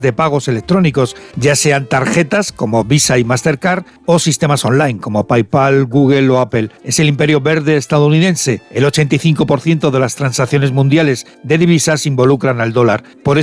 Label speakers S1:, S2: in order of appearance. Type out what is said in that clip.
S1: de pagos electrónicos, ya sean tarjetas como Visa y Mastercard o sistemas online como PayPal, Google o Apple. Es el imperio verde estadounidense. El 85% de las transacciones mundiales de divisas involucran al dólar. Por